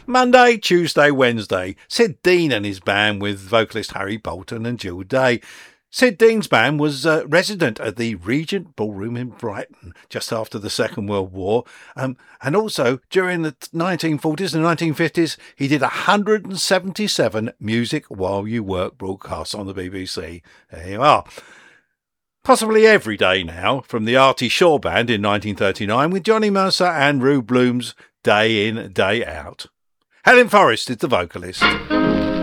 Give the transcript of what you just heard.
Monday, Tuesday, Wednesday. Sid Dean and his band with vocalist Harry Bolton and Jill Day. Sid Dean's band was resident at the Regent Ballroom in Brighton just after the Second World War. And also during the 1940s and 1950s, he did 177 Music While You Work broadcasts on the BBC. There you are. Possibly every day now, from the Artie Shaw Band in 1939 with Johnny Mercer and Rube Bloom's Day In, Day Out. Helen Forrest is the vocalist.